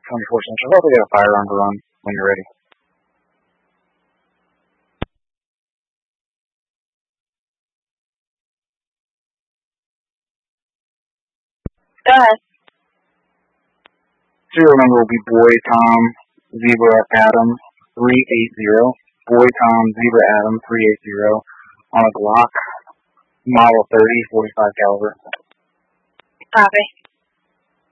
24 Central. I'll get a firearm to run when you're ready. Go ahead. Serial number will be Boy Tom Zebra Adam 380. Boy Tom Zebra Adam 380 on a Glock Model 30 45 caliber. Copy.